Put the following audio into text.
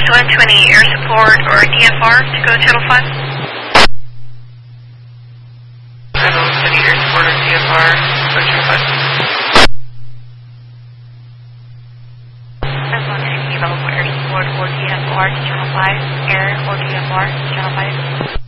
Northwest 120 air support or DFR to go Channel 5? 120 air support or DFR, go Channel 5. That's 120 available air support or DFR to Channel 5, air or DFR to Channel 5.